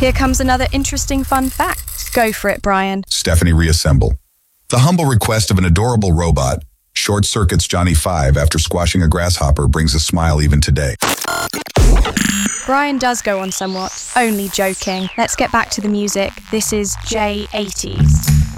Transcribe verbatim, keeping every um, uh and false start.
Here comes another interesting fun fact. Go for it, Brian. Stephanie reassemble. The humble request of an adorable robot short-circuits Johnny Five after squashing a grasshopper brings a smile even today. Brian does go on somewhat. Only joking. Let's get back to the music. This is J eighties.